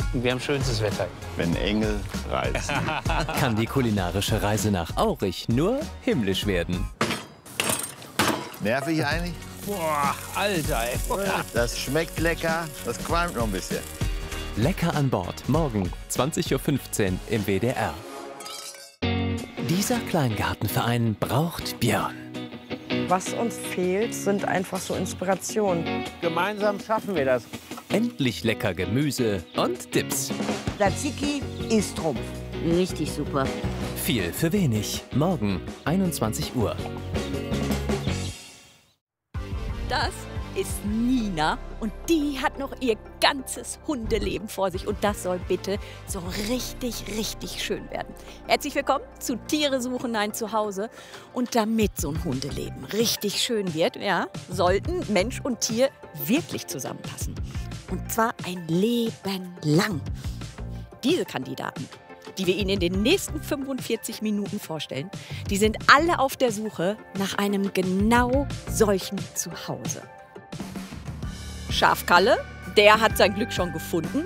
Wir haben schönstes Wetter. Wenn Engel reisen. Kann die kulinarische Reise nach Aurich nur himmlisch werden. Nervig eigentlich? Boah, Alter, ey. Das schmeckt lecker, das qualmt noch ein bisschen. Lecker an Bord, morgen 20:15 Uhr im WDR. Dieser Kleingartenverein braucht Björn. Was uns fehlt, sind einfach so Inspirationen. Gemeinsam schaffen wir das. Endlich lecker Gemüse und Dips. Tzatziki ist Trumpf. Richtig super. Viel für wenig. Morgen 21 Uhr. Das ist Nina und die hat noch ihr ganzes Hundeleben vor sich und das soll bitte so richtig, richtig schön werden. Herzlich willkommen zu Tiere suchen ein Zuhause. Und damit so ein Hundeleben richtig schön wird, ja, sollten Mensch und Tier wirklich zusammenpassen. Und zwar ein Leben lang. Diese Kandidaten, die wir Ihnen in den nächsten 45 Minuten vorstellen, die sind alle auf der Suche nach einem genau solchen Zuhause. Schafkalle, der hat sein Glück schon gefunden.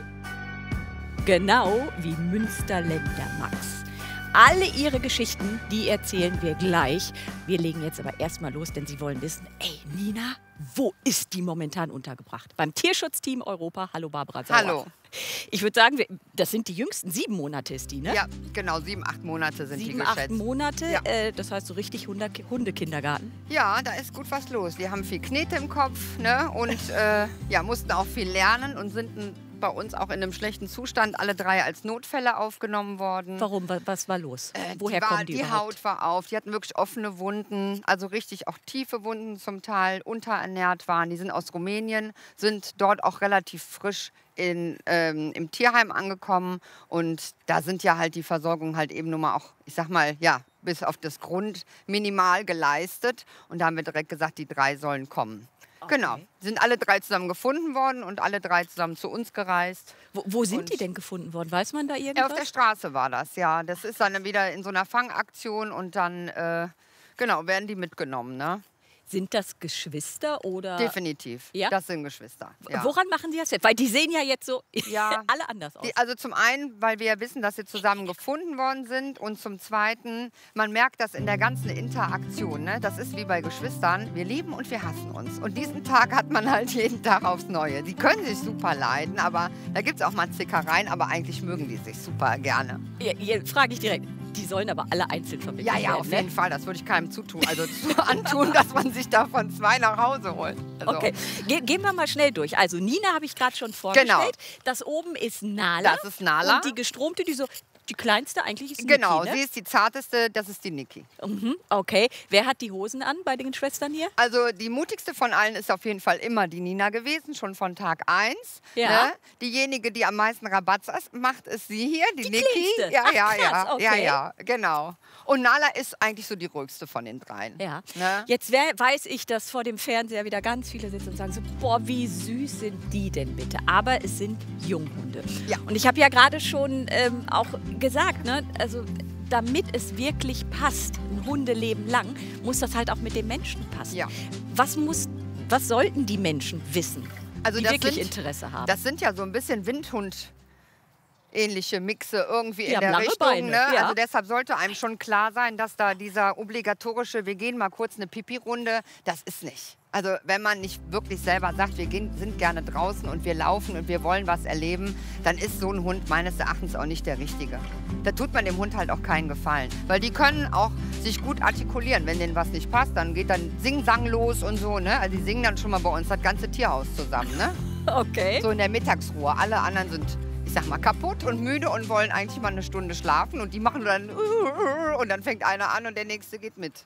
Genau wie Münsterländer Max. Alle ihre Geschichten, die erzählen wir gleich. Wir legen jetzt aber erstmal los, denn Sie wollen wissen, ey Nina, wo ist die momentan untergebracht? Beim Tierschutzteam Europa. Hallo Barbara Sauer. Hallo. Ich würde sagen, das sind die jüngsten 7 Monate ist die, ne? Ja, genau, 7, 8 Monate sind die 7, geschätzt. 8 Monate, Ja. das heißt so richtig Hundekindergarten. Ja, da ist gut was los. Die haben viel Knete im Kopf, ne? Und ja, mussten auch viel lernen und sind bei uns auch in einem schlechten Zustand alle 3 als Notfälle aufgenommen worden. Warum? Was war los? Woher kommen die Die überhaupt? Haut war auf, die hatten wirklich offene Wunden, also richtig auch tiefe Wunden zum Teil, unterernährt waren. Die sind aus Rumänien, sind dort auch relativ frisch im Tierheim angekommen und da sind ja halt die Versorgung halt eben nur mal auch, ich sag mal, ja, bis auf das Grund minimal geleistet und da haben wir direkt gesagt, die 3 sollen kommen. Okay. Genau, sind alle 3 zusammen gefunden worden und alle 3 zusammen zu uns gereist. Wo sind Und- die denn gefunden worden? Weiß man da Ja, irgendwas? auf der Straße war das, ja. Das ist dann wieder in so einer Fangaktion und dann, genau, werden die mitgenommen, ne? Sind das Geschwister oder? Definitiv. Ja? Das sind Geschwister. Ja. Woran machen die das jetzt? Weil die sehen ja jetzt so Ja. alle anders aus. Also zum einen, weil wir ja wissen, dass sie zusammen gefunden worden sind und zum zweiten, man merkt das in der ganzen Interaktion. Ne? Das ist wie bei Geschwistern, wir lieben und wir hassen uns. Und diesen Tag hat man halt jeden Tag aufs Neue. Die können sich super leiden, aber da gibt es auch mal Zickereien, aber eigentlich mögen die sich super gerne. Hier frage ich direkt. Die sollen aber alle einzeln vermittelt Ja, werden. ja, auf jeden ne? Fall. Das würde ich keinem antun, dass man sich davon 2 nach Hause holt. Also, Okay, gehen wir mal schnell durch. Also Nina habe ich gerade schon vorgestellt. Genau. Das oben ist Nala. Das ist Nala. Und die gestromte, die kleinste eigentlich ist Genau, Niki, sie ne? ist die zarteste, das ist die Niki. Mhm, okay. Wer hat die Hosen an bei den Schwestern hier? Also die mutigste von allen ist auf jeden Fall immer die Nina gewesen, schon von Tag 1. Ja. Ne? Diejenige, die am meisten Rabatz macht, ist sie hier, die Niki. kleinste? Ja, Ach, ja, krass, ja, okay. ja, genau. Und Nala ist eigentlich so die ruhigste von den 3. Ja. Ne? Jetzt weiß ich, dass vor dem Fernseher wieder ganz viele sitzen und sagen so, boah, wie süß sind die denn bitte? Aber es sind Junghunde. Ja. Und ich habe ja gerade schon auch gesagt, ne, also damit es wirklich passt, ein Hundeleben lang, muss das halt auch mit dem Menschen passen. Ja. Was sollten die Menschen wissen, Also die das wirklich sind- Interesse haben? Das sind ja so ein bisschen Windhund. Ähnliche Mixe irgendwie Die in haben der lange Richtung. Beine, Ne? ja. Also deshalb sollte einem schon klar sein, dass da dieser obligatorische, wir gehen mal kurz eine Pipi-Runde, das ist nicht. Also wenn man nicht wirklich selber sagt, sind gerne draußen und wir laufen und wir wollen was erleben, dann ist so ein Hund meines Erachtens auch nicht der Richtige. Da tut man dem Hund halt auch keinen Gefallen. Weil die können auch sich gut artikulieren. Wenn denen was nicht passt, dann geht dann Sing-Sang los und so. Ne? Also die singen dann schon mal bei uns das ganze Tierhaus zusammen. Ne? Okay. So in der Mittagsruhe. Alle anderen sind, ich sag mal, kaputt und müde und wollen eigentlich mal eine Stunde schlafen. Und die machen dann und dann fängt einer an und der nächste geht mit.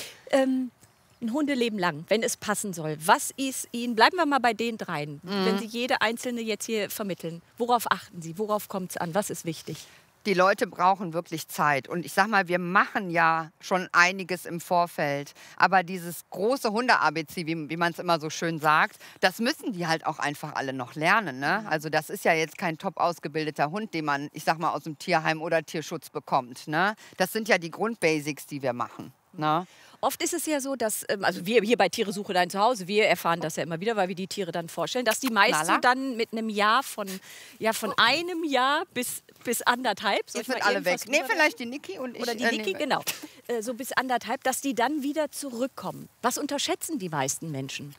Ein Hundeleben lang, wenn es passen soll. Was ist Ihnen, bleiben wir mal bei den 3, wenn Sie jede einzelne jetzt hier vermitteln. Worauf achten Sie? Worauf kommt es an? Was ist wichtig? Die Leute brauchen wirklich Zeit. Und ich sag mal, wir machen ja schon einiges im Vorfeld. Aber dieses große Hunde-ABC, wie man es immer so schön sagt, das müssen die halt auch einfach alle noch lernen. Ne? Also das ist ja jetzt kein top ausgebildeter Hund, den man, ich sag mal, aus dem Tierheim oder Tierschutz bekommt. Ne? Das sind ja die Grundbasics, die wir machen. Ne? Oft ist es ja so, dass, also wir hier bei Tiere suche dein Zuhause, wir erfahren das ja immer wieder, weil wir die Tiere dann vorstellen, dass die meist so dann mit einem Jahr von einem Jahr bis anderthalb. Jetzt sind alle weg. Nee, vielleicht die Niki und ich. Oder die Niki, genau. So bis anderthalb, dass die dann wieder zurückkommen. Was unterschätzen die meisten Menschen?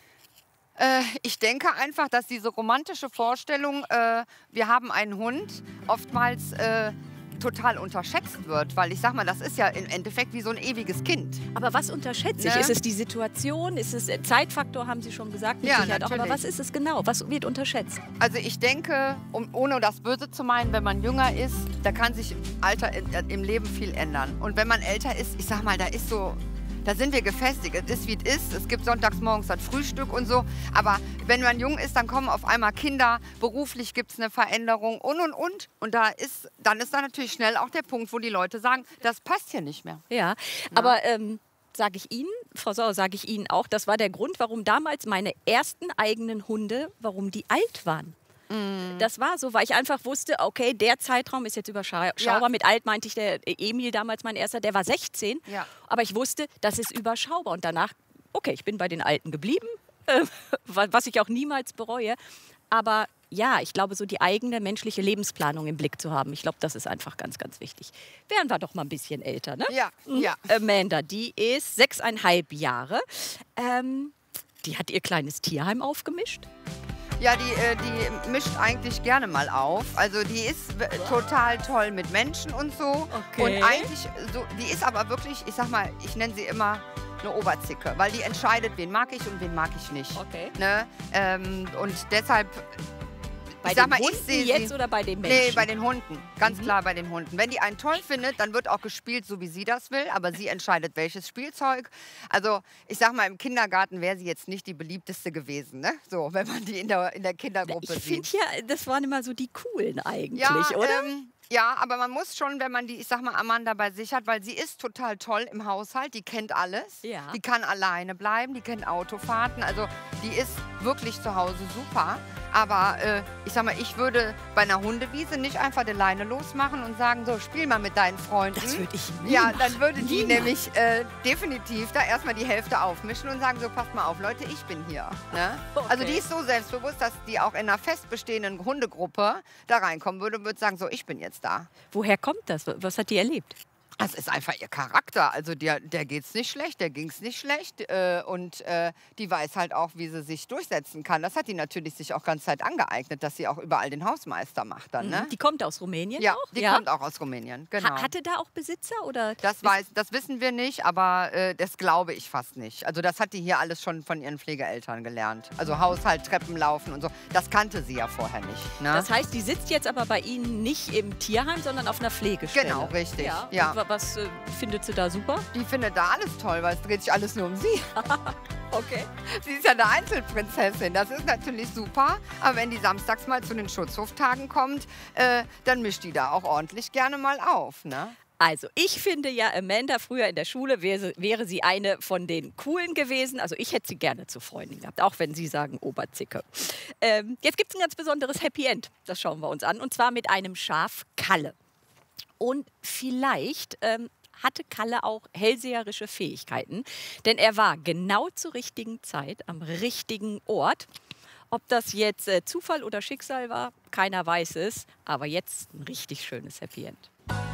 Ich denke einfach, dass diese romantische Vorstellung, wir haben einen Hund, oftmals total unterschätzt wird. Weil ich sag mal, das ist ja im Endeffekt wie so ein ewiges Kind. Aber was unterschätzt sich? Ist es die Situation? Ist es Zeitfaktor, haben Sie schon gesagt? Mit Sicherheit auch. Aber was ist es genau? Was wird unterschätzt? Also ich denke, ohne das Böse zu meinen, wenn man jünger ist, da kann sich im Alter im Leben viel ändern. Und wenn man älter ist, ich sag mal, da sind wir gefestigt. Es ist, wie es ist. Es gibt sonntags morgens das Frühstück und so. Aber wenn man jung ist, dann kommen auf einmal Kinder. Beruflich gibt es eine Veränderung und. Und dann ist da natürlich schnell auch der Punkt, wo die Leute sagen, das passt hier nicht mehr. Ja, aber sage ich Ihnen, Frau Sauer, sage ich Ihnen auch, das war der Grund, warum damals meine ersten eigenen Hunde, warum die alt waren. Das war so, weil ich einfach wusste, okay, der Zeitraum ist jetzt überschaubar. Ja. Mit alt meinte ich, der Emil damals, mein erster, der war 16. Ja. Aber ich wusste, das ist überschaubar. Und danach, okay, ich bin bei den Alten geblieben, was ich auch niemals bereue. Aber ja, ich glaube, so die eigene menschliche Lebensplanung im Blick zu haben, ich glaube, das ist einfach ganz, ganz wichtig. Wären wir doch mal ein bisschen älter, ne? Ja, ja. Amanda, die ist 6,5 Jahre. Die hat ihr kleines Tierheim aufgemischt. Ja, die mischt eigentlich gerne mal auf. Also die ist total toll mit Menschen und so. Okay. Und eigentlich, die ist aber wirklich, ich sag mal, ich nenne sie immer eine Oberzicke. Weil die entscheidet, wen mag ich und wen mag ich nicht. Okay. Ne? Und deshalb... Bei den Hunden jetzt oder bei den Menschen? Nee, bei den Hunden. Ganz klar bei den Hunden. Wenn die einen toll findet, dann wird auch gespielt, so wie sie das will. Aber sie entscheidet, welches Spielzeug. Also, ich sag mal, im Kindergarten wäre sie jetzt nicht die beliebteste gewesen, ne? So, wenn man die in der Kindergruppe sieht. Ich finde ja, das waren immer so die Coolen eigentlich, ja, oder? Ja, aber man muss schon, wenn man die, ich sag mal, Amanda bei sich hat, weil sie ist total toll im Haushalt, die kennt alles. Ja. Die kann alleine bleiben, die kennt Autofahrten. Also, die ist wirklich zu Hause super. Aber ich sag mal, ich würde bei einer Hundewiese nicht einfach die Leine losmachen und sagen, so, spiel mal mit deinen Freunden. Das würde ich nie Ja, dann machen. würde die nämlich definitiv da erstmal die Hälfte aufmischen und sagen, so, passt mal auf, Leute, ich bin hier. Ne? Okay. Also die ist so selbstbewusst, dass die auch in einer fest bestehenden Hundegruppe da reinkommen würde und würde sagen, so, ich bin jetzt da. Woher kommt das? Was hat die erlebt? Das ist einfach ihr Charakter. Also der geht's nicht schlecht, der ging's nicht schlecht. Und die weiß halt auch, wie sie sich durchsetzen kann. Das hat die natürlich sich auch ganz Zeit angeeignet, dass sie auch überall den Hausmeister macht dann. Ne? Die kommt aus Rumänien Ja, auch? die kommt auch aus Rumänien, genau. Hatte da auch Besitzer? Oder Das wissen wir nicht, aber das glaube ich fast nicht. Also das hat die hier alles schon von ihren Pflegeeltern gelernt. Also Haushalt, Treppen laufen und so. Das kannte sie ja vorher nicht. Ne? Das heißt, die sitzt jetzt aber bei Ihnen nicht im Tierheim, sondern auf einer Pflegestelle. Genau, richtig. Ja. Was findet sie da super? Die findet da alles toll, weil es dreht sich alles nur um sie. Okay. Sie ist ja eine Einzelprinzessin, das ist natürlich super. Aber wenn die samstags mal zu den Schutzhoftagen kommt, dann mischt die da auch ordentlich gerne mal auf. Ne? Also ich finde ja, Amanda früher in der Schule wäre sie eine von den Coolen gewesen. Also ich hätte sie gerne zur Freundin gehabt, auch wenn Sie sagen Oberzicke. Jetzt gibt es ein ganz besonderes Happy End, das schauen wir uns an. Und zwar mit einem Schaf Kalle. Und vielleicht hatte Kalle auch hellseherische Fähigkeiten, denn er war genau zur richtigen Zeit am richtigen Ort. Ob das jetzt Zufall oder Schicksal war, keiner weiß es, aber jetzt ein richtig schönes Happy End.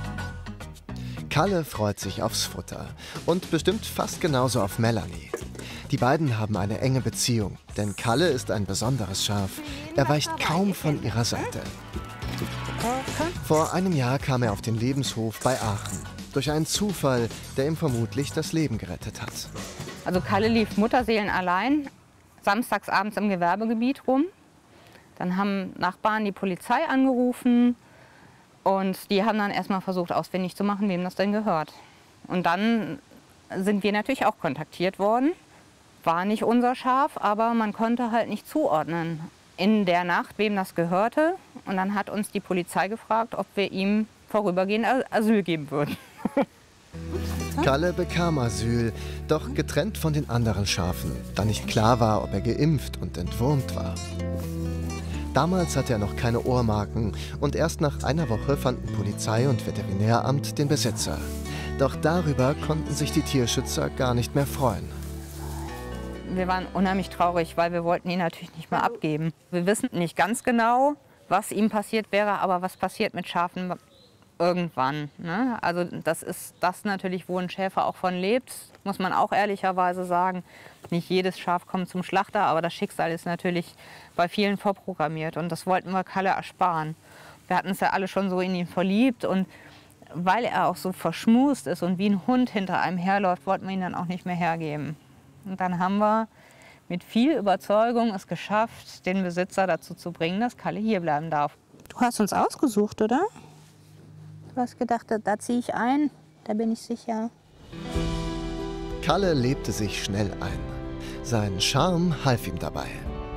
Kalle freut sich aufs Futter und bestimmt fast genauso auf Melanie. Die beiden haben eine enge Beziehung, denn Kalle ist ein besonderes Schaf. Er weicht kaum von ihrer Seite. Vor einem Jahr kam er auf den Lebenshof bei Aachen. Durch einen Zufall, der ihm vermutlich das Leben gerettet hat. Also Kalle lief mutterseelenallein samstags abends im Gewerbegebiet rum. Dann haben Nachbarn die Polizei angerufen und die haben dann erstmal versucht ausfindig zu machen, wem das denn gehört. Und dann sind wir natürlich auch kontaktiert worden. War nicht unser Schaf, aber man konnte halt nicht zuordnen in der Nacht, wem das gehörte. Und dann hat uns die Polizei gefragt, ob wir ihm vorübergehend Asyl geben würden. Kalle bekam Asyl, doch getrennt von den anderen Schafen, da nicht klar war, ob er geimpft und entwurmt war. Damals hatte er noch keine Ohrmarken und erst nach einer Woche fanden Polizei und Veterinäramt den Besitzer. Doch darüber konnten sich die Tierschützer gar nicht mehr freuen. Wir waren unheimlich traurig, weil wir wollten ihn natürlich nicht mehr abgeben. Wir wissen nicht ganz genau, was ihm passiert wäre, aber was passiert mit Schafen irgendwann. Ne? Also das ist das natürlich, wo ein Schäfer auch von lebt, muss man auch ehrlicherweise sagen. Nicht jedes Schaf kommt zum Schlachter, aber das Schicksal ist natürlich bei vielen vorprogrammiert und das wollten wir Kalle ersparen. Wir hatten uns ja alle schon so in ihn verliebt und weil er auch so verschmust ist und wie ein Hund hinter einem herläuft, wollten wir ihn dann auch nicht mehr hergeben. Und dann haben wir mit viel Überzeugung es geschafft, den Besitzer dazu zu bringen, dass Kalle hier bleiben darf. Du hast uns ausgesucht, oder? Du hast gedacht, da ziehe ich ein, da bin ich sicher. Kalle lebte sich schnell ein. Sein Charme half ihm dabei.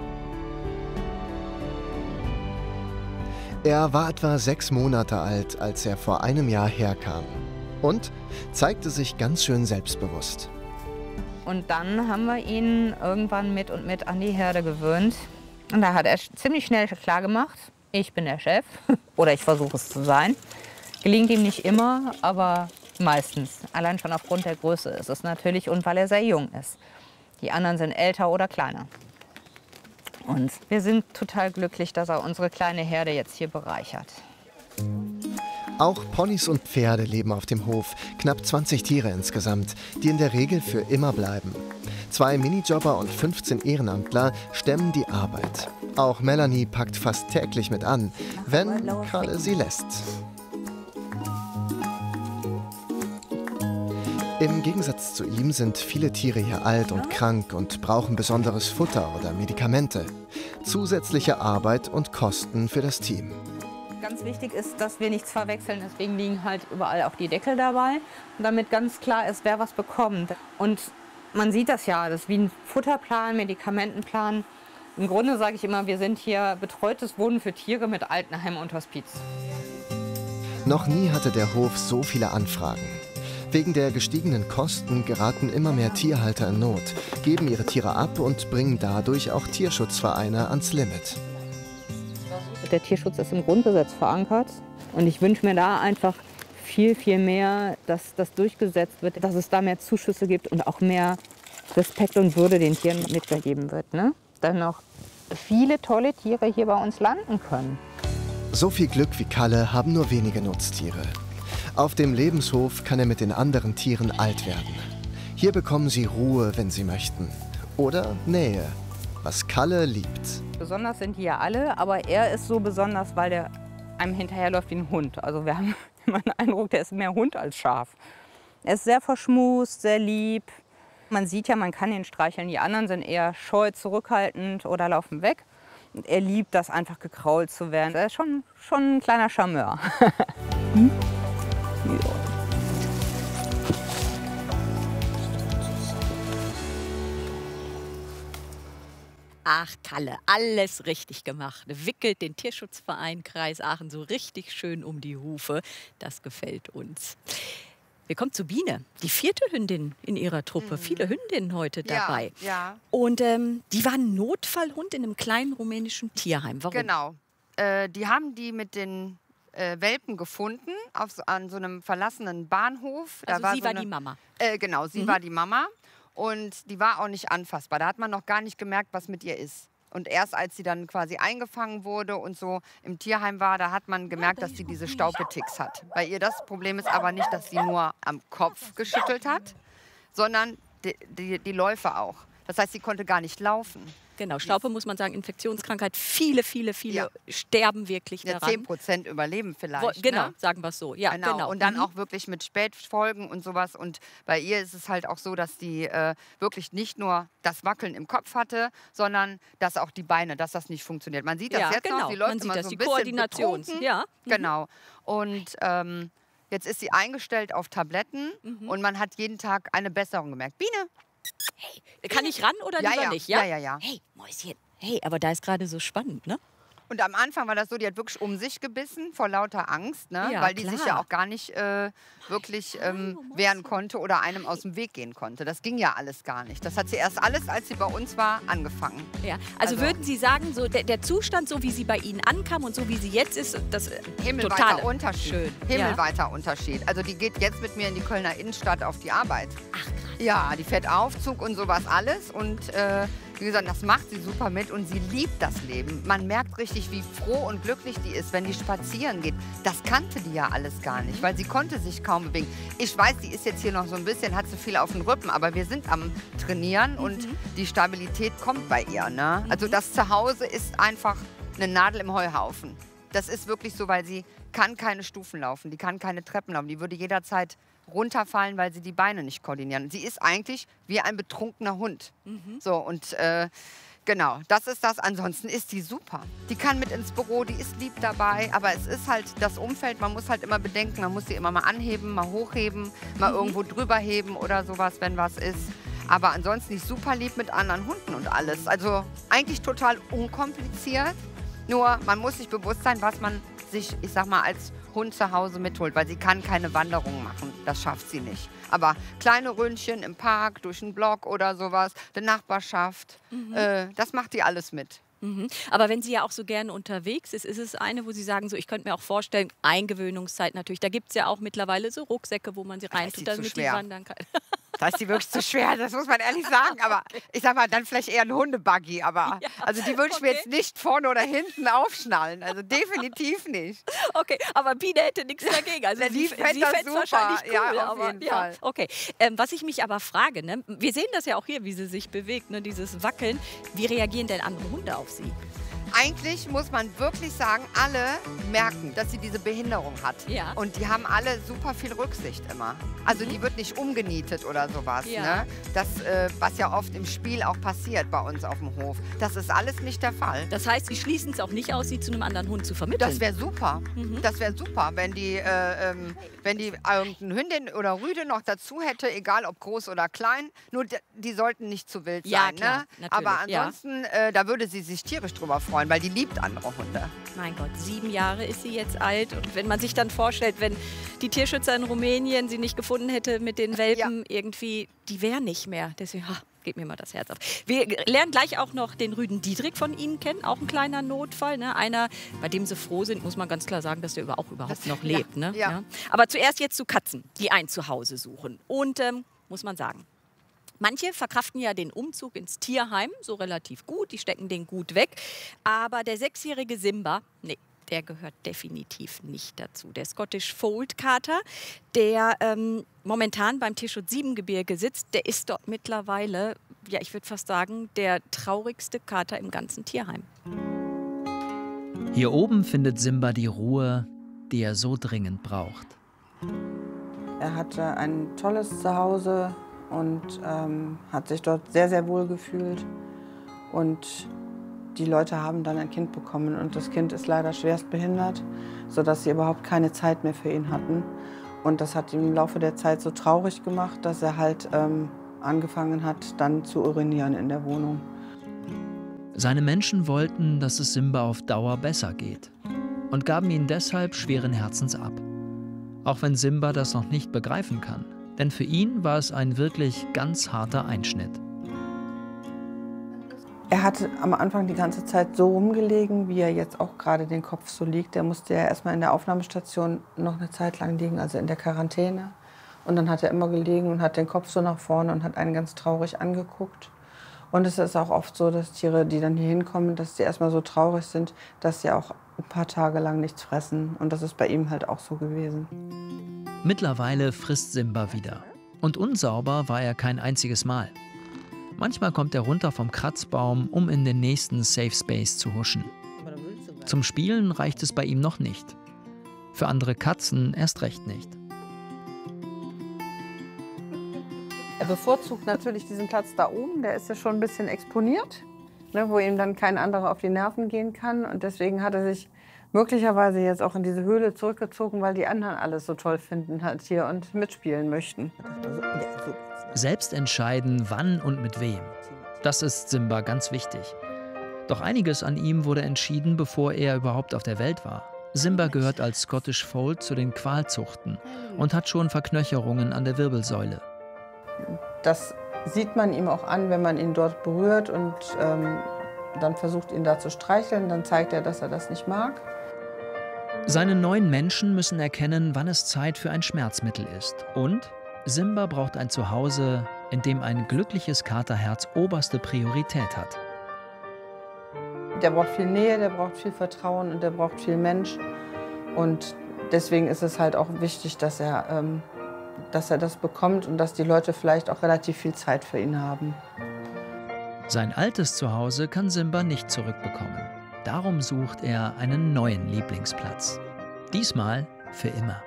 Er war etwa 6 Monate alt, als er vor einem Jahr herkam. Und zeigte sich ganz schön selbstbewusst. Und dann haben wir ihn irgendwann mit und mit an die Herde gewöhnt. Und da hat er ziemlich schnell klargemacht, ich bin der Chef oder ich versuche es zu sein. Gelingt ihm nicht immer, aber meistens. Allein schon aufgrund der Größe ist es natürlich und weil er sehr jung ist. Die anderen sind älter oder kleiner. Und wir sind total glücklich, dass er unsere kleine Herde jetzt hier bereichert. Auch Ponys und Pferde leben auf dem Hof. Knapp 20 Tiere insgesamt, die in der Regel für immer bleiben. 2 Minijobber und 15 Ehrenamtler stemmen die Arbeit. Auch Melanie packt fast täglich mit an, wenn Kalle sie lässt. Im Gegensatz zu ihm sind viele Tiere hier alt und krank und brauchen besonderes Futter oder Medikamente. Zusätzliche Arbeit und Kosten für das Team. Ganz wichtig ist, dass wir nichts verwechseln, deswegen liegen halt überall auch die Deckel dabei, damit ganz klar ist, wer was bekommt. Und man sieht das ja, das ist wie ein Futterplan, Medikamentenplan. Im Grunde sage ich immer, wir sind hier betreutes Wohnen für Tiere mit Altenheim und Hospiz. Noch nie hatte der Hof so viele Anfragen. Wegen der gestiegenen Kosten geraten immer mehr Tierhalter in Not, geben ihre Tiere ab und bringen dadurch auch Tierschutzvereine ans Limit. Der Tierschutz ist im Grundgesetz verankert und ich wünsche mir da einfach viel, viel mehr, dass das durchgesetzt wird, dass es da mehr Zuschüsse gibt und auch mehr Respekt und Würde den Tieren mitgegeben wird. Ne? Dass noch viele tolle Tiere hier bei uns landen können. So viel Glück wie Kalle haben nur wenige Nutztiere. Auf dem Lebenshof kann er mit den anderen Tieren alt werden. Hier bekommen sie Ruhe, wenn sie möchten. Oder Nähe, was Kalle liebt. Besonders sind die ja alle, aber er ist so besonders, weil der einem hinterherläuft wie ein Hund. Also wir haben immer den Eindruck, der ist mehr Hund als Schaf. Er ist sehr verschmust, sehr lieb. Man sieht ja, man kann ihn streicheln. Die anderen sind eher scheu, zurückhaltend oder laufen weg. Und er liebt das, einfach gekrault zu werden. Er ist schon ein kleiner Charmeur. Hm? Ja. Ach, Kalle, alles richtig gemacht. Wickelt den Tierschutzverein Kreis Aachen so richtig schön um die Hufe. Das gefällt uns. Wir kommen zu Biene, die 4. Hündin in ihrer Truppe. Viele Hündinnen heute dabei. Ja. Und die war ein Notfallhund in einem kleinen rumänischen Tierheim. Warum? Genau. Die haben die mit den Welpen gefunden an so einem verlassenen Bahnhof. Also da sie war die Mama. Genau, sie war die Mama. Und die war auch nicht anfassbar. Da hat man noch gar nicht gemerkt, was mit ihr ist. Und erst als sie dann quasi eingefangen wurde und so im Tierheim war, da hat man gemerkt, dass sie diese Staupetics hat. Bei ihr das Problem ist aber nicht, dass sie nur am Kopf geschüttelt hat, sondern die Läufe auch. Das heißt, sie konnte gar nicht laufen. Genau, Staupe muss man sagen, Infektionskrankheit. Viele sterben wirklich daran. 10% überleben vielleicht. Genau, ne? sagen wir es so. Ja, genau. Und dann auch wirklich mit Spätfolgen und sowas. Und bei ihr ist es halt auch so, dass die wirklich nicht nur das Wackeln im Kopf hatte, sondern dass auch die Beine, dass das nicht funktioniert. Man sieht das jetzt noch, sie läuft immer so ein bisschen betrunken. Ja. Genau. Und jetzt ist sie eingestellt auf Tabletten und man hat jeden Tag eine Besserung gemerkt. Biene! Hey, kann ich ran oder lieber nicht? Ja. Hey, Mäuschen. Hey, aber da ist gerade so spannend, ne? Und am Anfang war das so, die hat wirklich um sich gebissen vor lauter Angst, ne? Ja, weil die klar. sich ja auch gar nicht wirklich wehren konnte oder einem aus dem Weg gehen konnte. Das ging ja alles gar nicht. Das hat sie erst alles, als sie bei uns war, angefangen. Ja. Also würden Sie sagen, so der Zustand, so wie sie bei Ihnen ankam und so wie sie jetzt ist, das Himmelweiter totale Unterschied. Schön. Himmelweiter Unterschied. Also die geht jetzt mit mir in die Kölner Innenstadt auf die Arbeit. Ach, krass. Ja, die fährt Aufzug und sowas alles. Und wie gesagt, das macht sie super mit und sie liebt das Leben. Man merkt richtig, wie froh und glücklich die ist, wenn die spazieren geht. Das kannte die ja alles gar nicht, weil sie konnte sich kaum bewegen. Ich weiß, die ist jetzt hier noch so ein bisschen, hat sie viel auf den Rippen, aber wir sind am Trainieren und die Stabilität kommt bei ihr. Ne? Also das Zuhause ist einfach eine Nadel im Heuhaufen. Das ist wirklich so, weil sie kann keine Stufen laufen, die kann keine Treppen laufen. Die würde jederzeit runterfallen, weil sie die Beine nicht koordinieren. Sie ist eigentlich wie ein betrunkener Hund. So, und genau, das ist das. Ansonsten ist die super. Die kann mit ins Büro, die ist lieb dabei. Aber es ist halt das Umfeld, man muss halt immer bedenken, man muss sie immer mal anheben, mal hochheben, mal irgendwo drüber heben oder sowas, wenn was ist. Aber ansonsten ist super lieb mit anderen Hunden und alles. Also eigentlich total unkompliziert. Nur man muss sich bewusst sein, was man sich, ich sag mal, als Hund zu Hause mitholt, weil sie kann keine Wanderung machen. Das schafft sie nicht. Aber kleine Ründchen im Park, durch einen Block oder sowas, die Nachbarschaft, das macht die alles mit. Aber wenn sie ja auch so gerne unterwegs ist, ist es eine, wo Sie sagen, so, ich könnte mir auch vorstellen, Eingewöhnungszeit natürlich. Da gibt es ja auch mittlerweile so Rucksäcke, wo man sie reintut, damit die wandern kann. Da ist die wirklich zu schwer, das muss man ehrlich sagen. Aber ich sag mal, dann vielleicht eher ein Hundebuggy. Aber Ja, also die würde ich mir jetzt nicht vorne oder hinten aufschnallen. Also definitiv nicht. Okay, aber Biene hätte nichts dagegen. Also Die sie fände das fänd's super. wahrscheinlich cool. Ja, auf aber, jeden Fall. Okay, was ich mich aber frage, ne, wir sehen das ja auch hier, wie sie sich bewegt, ne, dieses Wackeln. Wie reagieren denn andere Hunde auf sie? Eigentlich muss man wirklich sagen, alle merken, dass sie diese Behinderung hat. Ja. Und die haben alle super viel Rücksicht immer. Also die wird nicht umgenietet oder sowas. Ja. Ne? Das, was ja oft im Spiel auch passiert bei uns auf dem Hof. Das ist alles nicht der Fall. Das heißt, sie schließen es auch nicht aus, sie zu einem anderen Hund zu vermitteln. Das wäre super. Das wäre super, wenn die irgendeine Hündin oder Rüde noch dazu hätte, egal ob groß oder klein. Nur die sollten nicht zu wild Ja, sein. klar, Ne? natürlich, Aber ansonsten, da würde sie sich tierisch drüber freuen, weil die liebt andere Hunde. Mein Gott, 7 Jahre ist sie jetzt alt. Und wenn man sich dann vorstellt, wenn die Tierschützer in Rumänien sie nicht gefunden hätte mit den Welpen, irgendwie, die wäre nicht mehr. Deswegen geht mir mal das Herz auf. Wir lernen gleich auch noch den Rüden Dietrich von Ihnen kennen. Auch ein kleiner Notfall. Ne? Einer, bei dem Sie froh sind, muss man ganz klar sagen, dass der überhaupt noch lebt. Ne? Ja. Ja. Aber zuerst jetzt zu Katzen, die ein Zuhause suchen. Und muss man sagen, manche verkraften ja den Umzug ins Tierheim so relativ gut, die stecken den gut weg. Aber der 6-jährige Simba, nee, der gehört definitiv nicht dazu. Der Scottish Fold Kater, der momentan beim Tierschutz Siebengebirge sitzt, der ist dort mittlerweile, ja, ich würde fast sagen, der traurigste Kater im ganzen Tierheim. Hier oben findet Simba die Ruhe, die er so dringend braucht. Er hatte ein tolles Zuhause und hat sich dort sehr, sehr wohl gefühlt. Und die Leute haben dann ein Kind bekommen und das Kind ist leider schwerst behindert, sodass sie überhaupt keine Zeit mehr für ihn hatten. Und das hat ihn im Laufe der Zeit so traurig gemacht, dass er halt angefangen hat, dann zu urinieren in der Wohnung. Seine Menschen wollten, dass es Simba auf Dauer besser geht und gaben ihn deshalb schweren Herzens ab. Auch wenn Simba das noch nicht begreifen kann, denn für ihn war es ein wirklich ganz harter Einschnitt. Er hatte am Anfang die ganze Zeit so rumgelegen, wie er jetzt auch gerade den Kopf so liegt. Er musste ja erstmal in der Aufnahmestation noch eine Zeit lang liegen, also in der Quarantäne. Und dann hat er immer gelegen und hat den Kopf so nach vorne und hat einen ganz traurig angeguckt. Und es ist auch oft so, dass Tiere, die dann hier hinkommen, dass sie erstmal so traurig sind, dass sie auch ein paar Tage lang nichts fressen. Und das ist bei ihm halt auch so gewesen. Mittlerweile frisst Simba wieder. Und unsauber war er kein einziges Mal. Manchmal kommt er runter vom Kratzbaum, um in den nächsten Safe Space zu huschen. Zum Spielen reicht es bei ihm noch nicht. Für andere Katzen erst recht nicht. Er bevorzugt natürlich diesen Platz da oben, der ist ja schon ein bisschen exponiert, ne, wo ihm dann kein anderer auf die Nerven gehen kann. Und deswegen hat er sich möglicherweise jetzt auch in diese Höhle zurückgezogen, weil die anderen alles so toll finden halt hier und mitspielen möchten. Selbst entscheiden, wann und mit wem. Das ist Simba ganz wichtig. Doch einiges an ihm wurde entschieden, bevor er überhaupt auf der Welt war. Simba gehört als Scottish Fold zu den Qualzuchten und hat schon Verknöcherungen an der Wirbelsäule. Das sieht man ihm auch an, wenn man ihn dort berührt und dann versucht, ihn da zu streicheln. Dann zeigt er, dass er das nicht mag. Seine neuen Menschen müssen erkennen, wann es Zeit für ein Schmerzmittel ist. Und Simba braucht ein Zuhause, in dem ein glückliches Katerherz oberste Priorität hat. Der braucht viel Nähe, der braucht viel Vertrauen und der braucht viel Mensch. Und deswegen ist es halt auch wichtig, dass er das bekommt und dass die Leute vielleicht auch relativ viel Zeit für ihn haben. Sein altes Zuhause kann Simba nicht zurückbekommen. Darum sucht er einen neuen Lieblingsplatz. Diesmal für immer.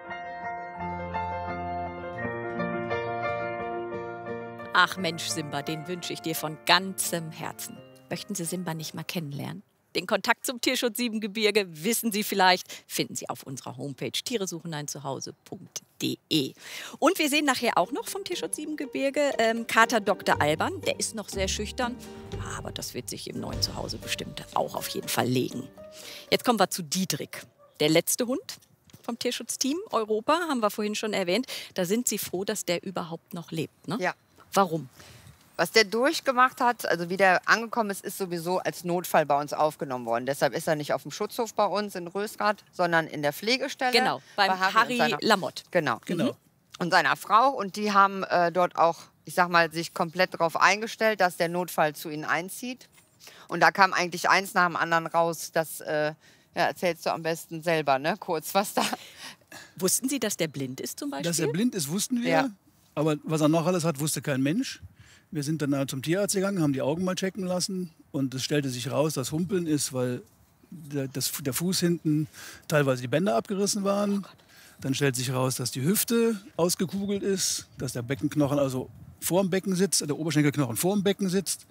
Ach Mensch, Simba, den wünsche ich dir von ganzem Herzen. Möchten Sie Simba nicht mal kennenlernen? Den Kontakt zum Tierschutz Siebengebirge, wissen Sie vielleicht, finden Sie auf unserer Homepage tieresucheneinzuhause.de. Und wir sehen nachher auch noch vom Tierschutz Siebengebirge Kater Dr. Alban. Der ist noch sehr schüchtern, aber das wird sich im neuen Zuhause bestimmt auch auf jeden Fall legen. Jetzt kommen wir zu Dietrich, der letzte Hund vom Tierschutzteam Europa, haben wir vorhin schon erwähnt. Da sind Sie froh, dass der überhaupt noch lebt, ne? Ja. Warum? Was der durchgemacht hat, also wie der angekommen ist, ist sowieso als Notfall bei uns aufgenommen worden. Deshalb ist er nicht auf dem Schutzhof bei uns in Rösrath, sondern in der Pflegestelle. Genau, beim Harry Lamotte. Genau. Und seiner Frau. Und die haben dort auch, ich sag mal, sich komplett darauf eingestellt, dass der Notfall zu ihnen einzieht. Und da kam eigentlich eins nach dem anderen raus. Das erzählst du am besten selber, ne? Kurz, was da... Wussten Sie, dass der blind ist zum Beispiel? Dass er blind ist, wussten wir. Ja. Aber was er noch alles hat, wusste kein Mensch. Wir sind dann zum Tierarzt gegangen, haben die Augen mal checken lassen. Und es stellte sich raus, dass Humpeln ist, weil der Fuß hinten teilweise die Bänder abgerissen waren. Dann stellt sich raus, dass die Hüfte ausgekugelt ist, dass der Beckenknochen also vor dem Becken sitzt, der Oberschenkelknochen vor dem Becken sitzt.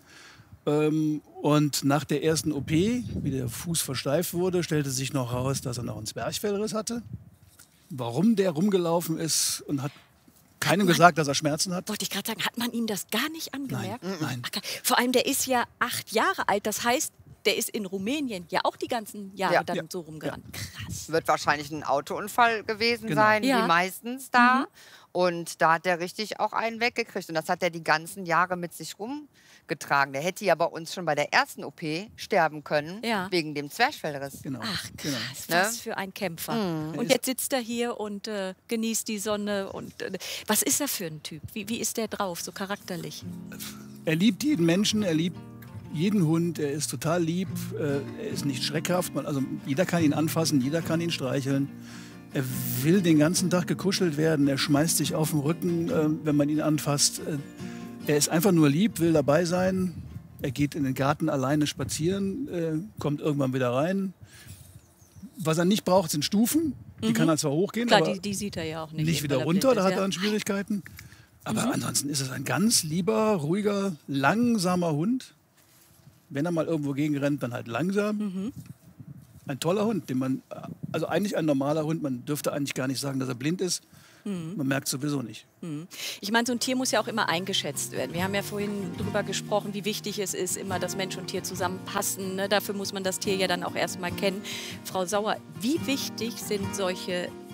Und nach der ersten OP, wie der Fuß versteift wurde, stellte sich noch raus, dass er noch einen Zwerchfellriss hatte. Warum der rumgelaufen ist und hat keinem gesagt, dass er Schmerzen hat. Wollte ich gerade sagen, hat man ihm das gar nicht angemerkt? Nein. Ach, vor allem, der ist ja 8 Jahre alt. Das heißt, der ist in Rumänien ja auch die ganzen Jahre dann so rumgerannt. Krass. Wird wahrscheinlich ein Autounfall gewesen Genau. sein, Ja. wie meistens da. Und da hat er richtig auch einen weggekriegt. Und das hat er die ganzen Jahre mit sich rumgetragen. Der hätte ja bei uns schon bei der ersten OP sterben können, wegen dem Zwerchfellriss. Genau. Ach krass, Genau. was für ein Kämpfer. Mhm. Und jetzt sitzt er hier und genießt die Sonne. Und was ist er für ein Typ? Wie ist der drauf, so charakterlich? Er liebt jeden Menschen, er liebt jeden Hund, er ist total lieb, er ist nicht schreckhaft. Also jeder kann ihn anfassen, jeder kann ihn streicheln. Er will den ganzen Tag gekuschelt werden, er schmeißt sich auf den Rücken, wenn man ihn anfasst. Er ist einfach nur lieb, will dabei sein. Er geht in den Garten alleine spazieren, kommt irgendwann wieder rein. Was er nicht braucht, sind Stufen. Die kann er zwar hochgehen, Klar, aber die sieht er ja auch nicht. nicht wieder weil er runter, blind da ist, hat er dann Schwierigkeiten. Aber ansonsten ist es ein ganz lieber, ruhiger, langsamer Hund. Wenn er mal irgendwo gegenrennt, dann halt langsam. Ein toller Hund, also eigentlich ein normaler Hund. Man dürfte eigentlich gar nicht sagen, dass er blind ist. Man merkt sowieso nicht. Ich meine, so ein Tier muss ja auch immer eingeschätzt werden. Wir haben ja vorhin darüber gesprochen, wie wichtig es ist, immer, dass Mensch und Tier zusammenpassen. Ne? Dafür muss man das Tier ja dann auch erstmal kennen. Frau Sauer, wie wichtig sind solche